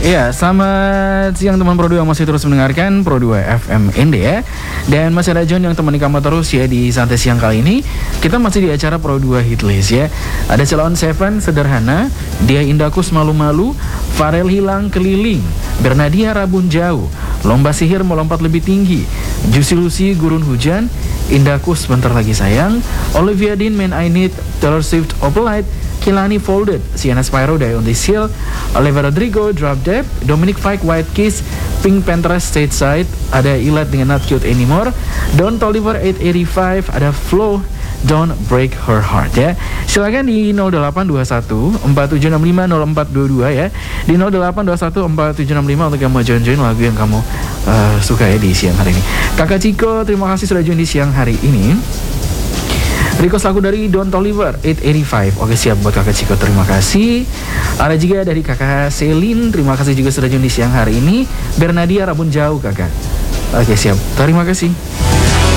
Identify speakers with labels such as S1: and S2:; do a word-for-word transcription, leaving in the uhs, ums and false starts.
S1: Iya, selamat siang teman Pro dua yang masih terus mendengarkan Pro dua F M N D ya. Dan masih ada John yang temani kamu terus ya di santai siang kali ini. Kita masih di acara Pro dua Hitlist ya. Ada Celon Seven sederhana, Dia Indahkus malu-malu, Farel hilang keliling, Bernadia rabun jauh, Lomba sihir melompat lebih tinggi, Juicy Lucy gurun hujan, Indahkus sebentar lagi sayang, Olivia Dean Man I Need, Taylor Swift Opalite, Kilani Folded, Sienna Spyro Die on the Seal, Olivia Rodrigo Drop Dead, Dominic Fike White Kiss, Pink Panthers Stateside, ada Ilat dengan Not Cute Anymore, Don Toliver eight eighty-five, ada Flow Don't Break Her Heart ya. Silakan di nol delapan dua satu empat tujuh enam lima nol empat dua dua ya. Di nol delapan dua satu empat tujuh enam lima untuk kamu join-join lagu yang kamu uh, suka ya di siang hari ini. Kakak Ciko, terima kasih sudah join di siang hari ini. Request lagu dari Don Toliver eight eighty-five. Oke, siap buat Kakak Ciko, terima kasih. Ada juga dari Kakak Selin, terima kasih juga sudah join di siang hari ini. Bernadia rabun jauh Kakak. Oke, siap, terima kasih.